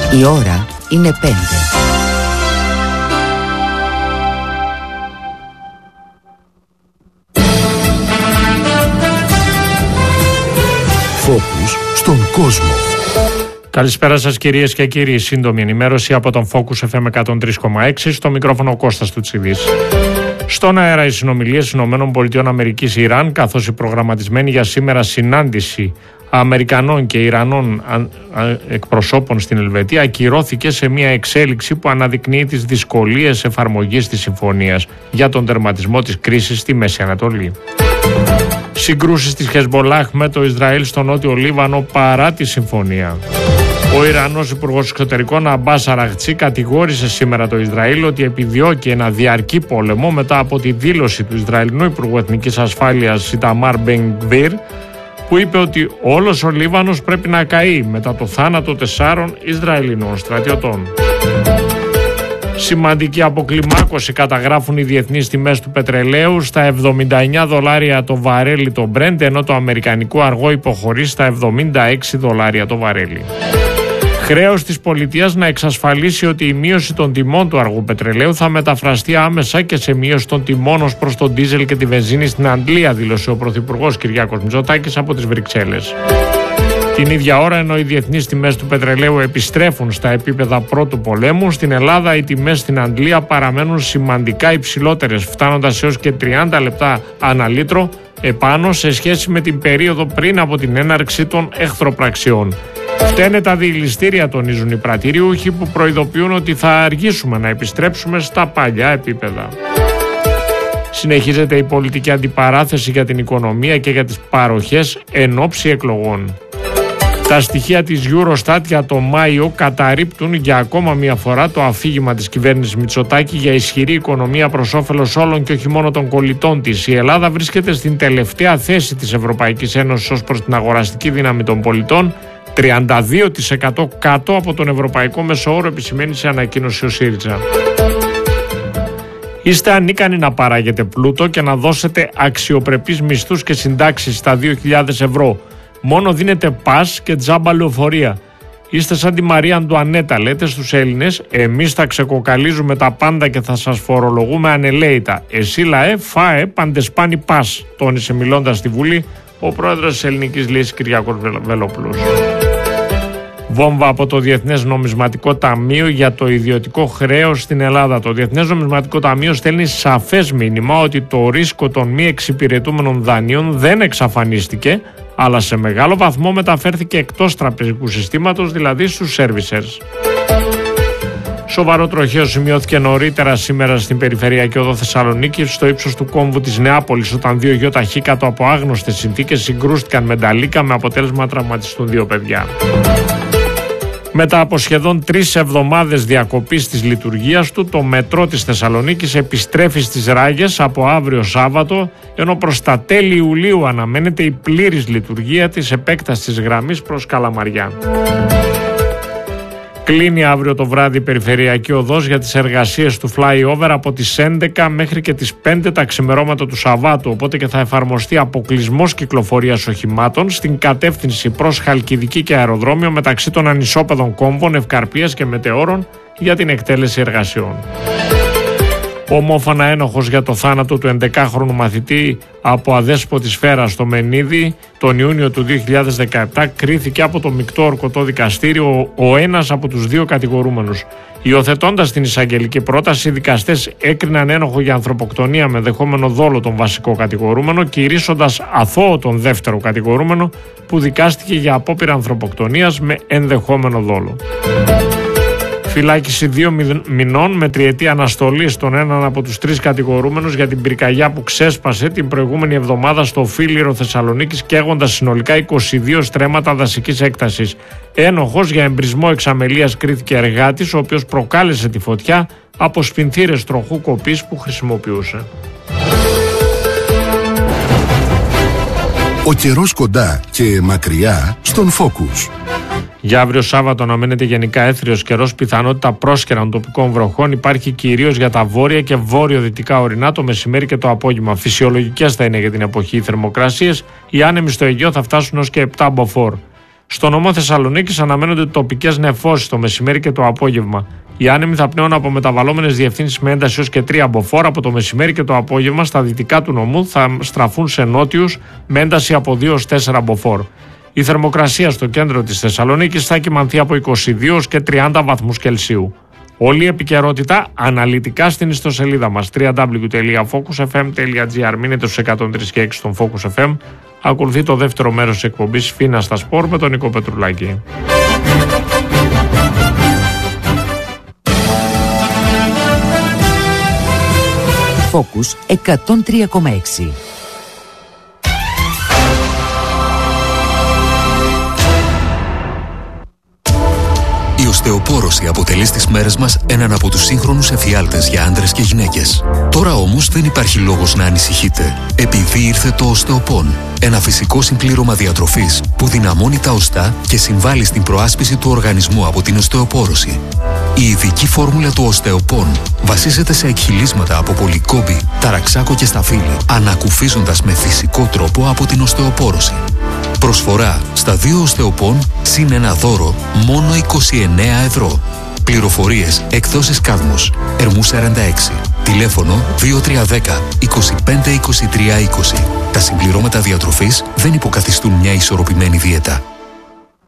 Η ώρα είναι 5. Focus στον κόσμο. Καλησπέρα σας κυρίες και κύριοι. Σύντομη ενημέρωση από τον Focus FM 103,6. Στο μικρόφωνο Κώστας Τουτσιδής. Στον αέρα οι συνομιλίες ΗΠΑ-Ιράν, καθώς η προγραμματισμένη για σήμερα συνάντηση Αμερικανών και Ιρανών εκπροσώπων στην Ελβετία ακυρώθηκε σε μια εξέλιξη που αναδεικνύει τις δυσκολίες εφαρμογής της συμφωνίας για τον τερματισμό της κρίσης στη Μέση Ανατολή. Συγκρούσεις της Χεσμπολάχ με το Ισραήλ στο Νότιο Λίβανο παρά τη συμφωνία. Ο Ιρανός Υπουργός Εξωτερικών Αμπάς Αραγτσί κατηγόρησε σήμερα το Ισραήλ ότι επιδιώκει ένα διαρκή πόλεμο μετά από τη δήλωση του Ισραηλινού Υπουργού Εθνικής Ασφάλειας Ιταμάρ Μπεν Γκβίρ, που είπε ότι όλος ο Λίβανος πρέπει να καεί μετά το θάνατο 4 Ισραηλινών στρατιωτών. Σημαντική αποκλιμάκωση καταγράφουν οι διεθνείς τιμές του πετρελαίου στα $79 το βαρέλι το Brent, ενώ το αμερικανικό αργό υποχωρεί στα $76 το βαρέλι. Χρέος της πολιτείας να εξασφαλίσει ότι η μείωση των τιμών του αργού πετρελαίου θα μεταφραστεί άμεσα και σε μείωση των τιμών ως προς τον ντίζελ και τη βενζίνη στην Αγγλία, δήλωσε ο Πρωθυπουργός Κυριάκος Μητσοτάκης από τις Βρυξέλλες. Την ίδια ώρα, ενώ οι διεθνείς τιμές του πετρελαίου επιστρέφουν στα επίπεδα πρώτου πολέμου, στην Ελλάδα οι τιμές στην Αγγλία παραμένουν σημαντικά υψηλότερες, φτάνοντας έως και 30 λεπτά ανά λίτρο επάνω σε σχέση με την περίοδο πριν από την έναρξη των εχθροπραξιών. Φταίνε τα διελιστήρια, τονίζουν οι πρατηριούχοι, που προειδοποιούν ότι θα αργήσουμε να επιστρέψουμε στα παλιά επίπεδα. Συνεχίζεται η πολιτική αντιπαράθεση για την οικονομία και για τις παροχές εν ώψη εκλογών. Τα στοιχεία της Eurostat για το Μάιο καταρρίπτουν για ακόμα μια φορά το αφήγημα της κυβέρνησης Μητσοτάκη για ισχυρή οικονομία προς όφελος όλων και όχι μόνο των κολλητών της. Η Ελλάδα βρίσκεται στην τελευταία θέση της Ευρωπαϊκής Ένωσης ως προς την αγοραστική δύναμη των πολιτών, 32% κάτω από τον ευρωπαϊκό μεσόωρο, επισημαίνει σε ανακοίνωση ο ΣΥΡΙΖΑ. Είστε ανίκανοι να παράγετε πλούτο και να δώσετε αξιοπρεπείς μισθούς και συντάξεις στα 2.000 ευρώ. Μόνο δίνετε πας και τζάμπα λεωφορεία. Είστε σαν τη Μαρία Αντουανέτα, λέτε στους Έλληνες, εμείς θα ξεκοκαλίζουμε τα πάντα και θα σας φορολογούμε ανελαίητα. Εσύ λαέ, φάε, παντεσπάνι πας, τόνισε μιλώντας στη Βουλή ο πρόεδρος της Ελληνικής Λύσης Κυριάκος Βελόπουλος. Βόμβα από το Διεθνές Νομισματικό Ταμείο για το ιδιωτικό χρέος στην Ελλάδα. Το Διεθνές Νομισματικό Ταμείο στέλνει σαφές μήνυμα ότι το ρίσκο των μη εξυπηρετούμενων δανείων δεν εξαφανίστηκε, αλλά σε μεγάλο βαθμό μεταφέρθηκε εκτός τραπεζικού συστήματος, δηλαδή στους servicers. Σοβαρό τροχαίο σημειώθηκε νωρίτερα σήμερα στην περιφερειακή οδό Θεσσαλονίκης, στο ύψος του κόμβου της Νεάπολης, όταν δύο γιοταχή κάτω από άγνωστες συνθήκες συγκρούστηκαν με νταλίκα, με αποτέλεσμα να τραυματιστούν 2 παιδιά. Μετά από σχεδόν 3 εβδομάδες διακοπής της λειτουργίας του, το μετρό της Θεσσαλονίκης επιστρέφει στις ράγες από αύριο Σάββατο, ενώ προς τα τέλη Ιουλίου αναμένεται η πλήρης λειτουργία της επέκτασης της γραμμής προς Καλαμαριά. Κλείνει αύριο το βράδυ η περιφερειακή οδός για τις εργασίες του flyover από τις 11 μέχρι και τις 5 τα ξημερώματα του Σαββάτου, οπότε και θα εφαρμοστεί αποκλεισμός κυκλοφορίας οχημάτων στην κατεύθυνση προς Χαλκιδική και αεροδρόμιο μεταξύ των ανισόπεδων κόμβων Ευκαρπίας και Μετεώρων για την εκτέλεση εργασιών. Ομόφωνα ένοχος για το θάνατο του 11χρονου μαθητή από αδέσποτη σφαίρα στο Μενίδη τον Ιούνιο του 2017 κρίθηκε από το μεικτό ορκωτό δικαστήριο ο ένας από τους 2 κατηγορούμενους. Υιοθετώντας την εισαγγελική πρόταση, οι δικαστές έκριναν ένοχο για ανθρωποκτονία με ενδεχόμενο δόλο τον βασικό κατηγορούμενο, κηρύσσοντας αθώο τον δεύτερο κατηγορούμενο που δικάστηκε για απόπειρα ανθρωποκτονίας με ενδεχόμενο δόλο. Φυλάκιση 2 μηνών με 3ετή αναστολή στον έναν από τους 3 κατηγορούμενους για την πυρκαγιά που ξέσπασε την προηγούμενη εβδομάδα στο Φίλιρο Θεσσαλονίκης, καίγοντας συνολικά 22 στρέμματα δασικής έκτασης. Ένοχος για εμπρισμό εξαμελίας κρίθηκε εργάτης, ο οποίος προκάλεσε τη φωτιά από σπινθήρες τροχού κοπής που χρησιμοποιούσε. Ο καιρός κοντά και μακριά στον Focus. Για αύριο Σάββατο αναμένεται γενικά έθριος καιρός, πιθανότητα πρόσκαιρων τοπικών βροχών υπάρχει κυρίως για τα βόρεια και βόρειο-δυτικά ορεινά το μεσημέρι και το απόγευμα. Φυσιολογικές θα είναι για την εποχή οι θερμοκρασίες, οι άνεμοι στο Αιγαίο θα φτάσουν ως και 7 μποφόρ. Στο νομό Θεσσαλονίκης αναμένονται τοπικές νεφώσεις το μεσημέρι και το απόγευμα. Οι άνεμοι θα πνέουν από μεταβαλλόμενες διευθύνσεις με ένταση έως και 3 μποφόρ. Από το μεσημέρι και το απόγευμα στα δυτικά του νομού θα στραφούν σε νότιους με ένταση από 2 έως 4 μποφόρ. Η θερμοκρασία στο κέντρο της Θεσσαλονίκης θα κυμανθεί από 22 έως και 30 βαθμούς Κελσίου. Όλη η επικαιρότητα αναλυτικά στην ιστοσελίδα μας www.focusfm.gr. Μείνετε στους 103 και 6 στον Focus FM. Ακολουθεί το δεύτερο μέρος της εκπομπής Φίνα στα Σπορ με τον Νικό Πετρουλάκη. Focus 103,6. Η οστεοπόρωση αποτελεί στις μέρες μας έναν από τους σύγχρονους εφιάλτες για άντρες και γυναίκες. Τώρα όμως δεν υπάρχει λόγος να ανησυχείτε, επειδή ήρθε το οστεοπόν. Ένα φυσικό συμπλήρωμα διατροφής που δυναμώνει τα οστά και συμβάλλει στην προάσπιση του οργανισμού από την οστεοπόρωση. Η ειδική φόρμουλα του οστεοπόν βασίζεται σε εκχυλίσματα από πολυκόμπη, ταραξάκο και σταφύλι, ανακουφίζοντας με φυσικό τρόπο από την οστεοπόρωση. Προσφορά στα 2 οστεοπόν συν ένα δώρο μόνο 29 ευρώ. Πληροφορίες εκδόσεις Κάδμος, Ερμού 46. Τηλέφωνο 2310 25 23 20. Τα συμπληρώματα διατροφής δεν υποκαθιστούν μια ισορροπημένη δίαιτα.